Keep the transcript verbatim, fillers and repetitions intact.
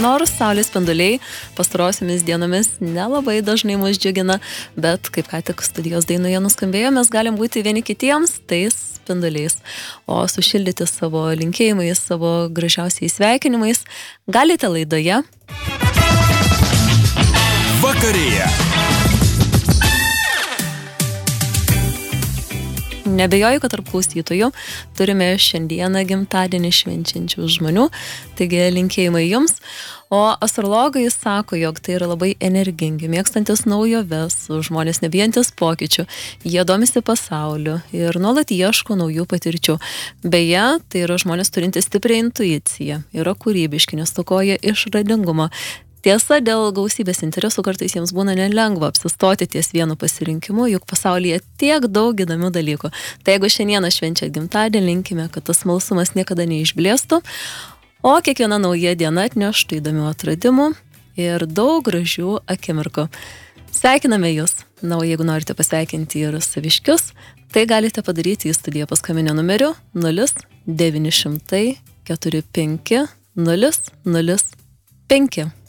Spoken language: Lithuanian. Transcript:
nors saulės spinduliai pastarosiomis dienomis nelabai dažnai mus džiugina, bet kaip ką tik studijos dainoje nuskambėjo, mes galim būti vieni kitiems tais spinduliais, o sušildyti savo linkėjimais, savo gražiausiais sveikinimais galite laidoje Vakarėje. Nebejoju, kad tarp klausytojų turime šiandieną gimtadienį švenčiančių žmonių, taigi linkėjimai jums. O astrologai sako, jog tai yra labai energingi, mėgstantis naujoves, žmonės nebijantis pokyčių, jie domisi pasauliu ir nuolat ieško naujų patirčių. Beje, tai yra žmonės turintys stiprią intuiciją, yra kūrybiški, nestokoja išradingumo. Tiesa, dėl gausybės interesų kartais jiems būna nelengva apsistoti ties vienu pasirinkimu, juk pasaulyje tiek daug įdomių dalykų. Tai jeigu šiandieną švenčiat gimtadienį, linkime, kad tas smalsumas niekada neišblėstų, o kiekviena nauja diena atneštų įdomių atradimų ir daug gražių akimirkų. Sveikiname jūs. Na, o jeigu norite pasveikinti ir saviškius, tai galite padaryti į studiją paskambinę numeriu nulis devyni šimtai keturi penki nulis nulis penki.